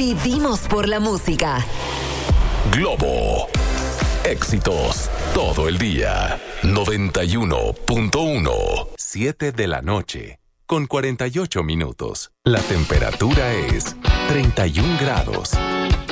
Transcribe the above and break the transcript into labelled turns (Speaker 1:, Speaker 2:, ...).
Speaker 1: Vivimos por la música.
Speaker 2: Globo. Éxitos todo el día. 91.1. 7 de la noche. Con 48 minutos. La temperatura es 31 grados.